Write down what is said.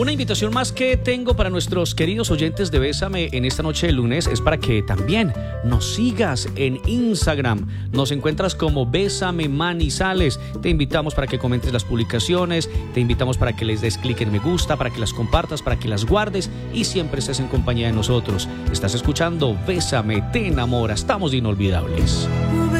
Una invitación más que tengo para nuestros queridos oyentes de Bésame en esta noche de lunes es para que también nos sigas en Instagram. Nos encuentras como Bésame Manizales. Te invitamos para que comentes las publicaciones, te invitamos para que les des clic en me gusta, para que las compartas, para que las guardes y siempre estés en compañía de nosotros. Estás escuchando Bésame, te enamora, estamos de inolvidables.